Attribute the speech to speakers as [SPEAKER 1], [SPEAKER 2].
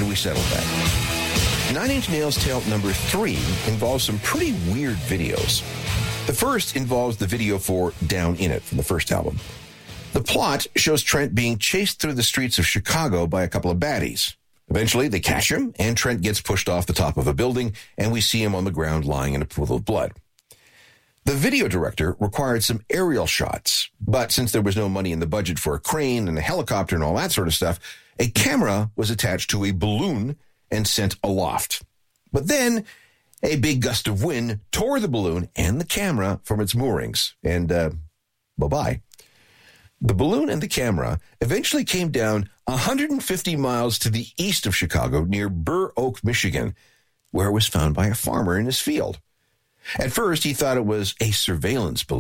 [SPEAKER 1] glad we settled that. Nine Inch Nails tale number 3 involves some pretty weird videos. The first involves the video for Down In It from the first album. The plot shows Trent being chased through the streets of Chicago by a couple of baddies. Eventually, they catch him, and Trent gets pushed off the top of a building, and we see him on the ground lying in a pool of blood. The video director required some aerial shots, but since there was no money in the budget for a crane and a helicopter and all that sort of stuff, a camera was attached to a balloon and sent aloft. But then, a big gust of wind tore the balloon and the camera from its moorings, and bye-bye. The balloon and the camera eventually came down 150 miles to the east of Chicago near Burr Oak, Michigan, where it was found by a farmer in his field. At first, he thought it was a surveillance balloon.